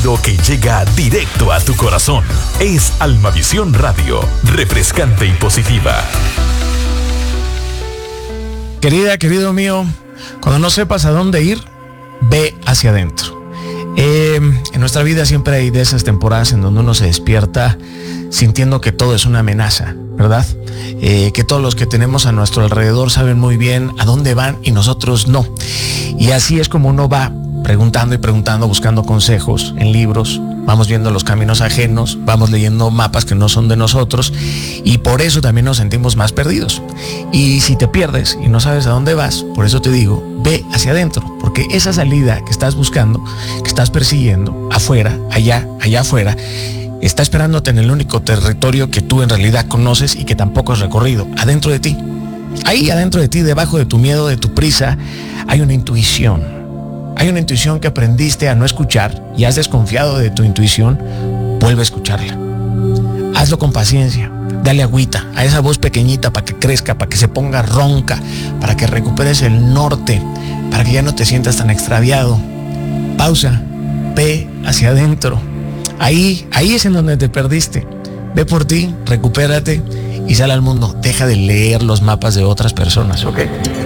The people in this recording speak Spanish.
Lo que llega directo a tu corazón es Almavisión Radio, refrescante y positiva. Querida, querido mío, cuando no sepas a dónde ir, ve hacia adentro. En nuestra vida siempre hay de esas temporadas en donde uno se despierta sintiendo que todo es una amenaza, ¿verdad? Que todos los que tenemos a nuestro alrededor saben muy bien a dónde van y nosotros no. Y así es como uno va preguntando y preguntando, buscando consejos en libros, vamos viendo los caminos ajenos, vamos leyendo mapas que no son de nosotros y por eso también nos sentimos más perdidos. Y si te pierdes y no sabes a dónde vas, por eso te digo, ve hacia adentro, porque esa salida que estás buscando, que estás persiguiendo, afuera, allá afuera, está esperándote en el único territorio que tú en realidad conoces y que tampoco has recorrido, adentro de ti. Ahí adentro de ti, debajo de tu miedo, de tu prisa, hay una intuición. Hay una intuición que aprendiste a no escuchar y has desconfiado de tu intuición, vuelve a escucharla. Hazlo con paciencia, dale agüita a esa voz pequeñita para que crezca, para que se ponga ronca, para que recuperes el norte, para que ya no te sientas tan extraviado. Pausa, ve hacia adentro. Ahí es en donde te perdiste. Ve por ti, recupérate y sal al mundo. Deja de leer los mapas de otras personas, ¿ok?